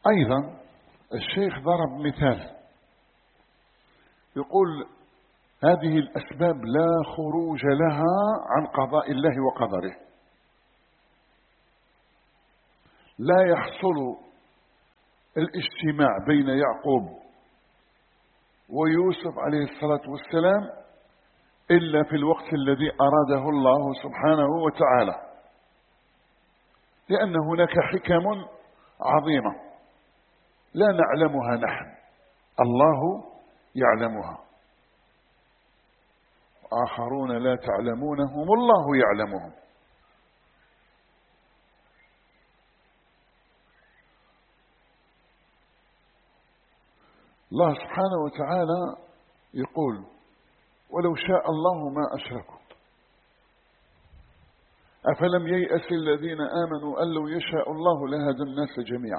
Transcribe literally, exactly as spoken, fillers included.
أيضا الشيخ ضرب مثال، يقول هذه الأسباب لا خروج لها عن قضاء الله وقدره. لا يحصل الاجتماع بين يعقوب ويوسف عليه الصلاة والسلام إلا في الوقت الذي أراده الله سبحانه وتعالى، لأن هناك حكم عظيمة لا نعلمها نحن، الله يعلمها، آخرون لا تعلمونهم الله يعلمهم. الله سبحانه وتعالى يقول ولو شاء الله ما أشركوا أفلم ييأس الذين آمنوا أن لو يشاء الله لهدى الناس جميعا.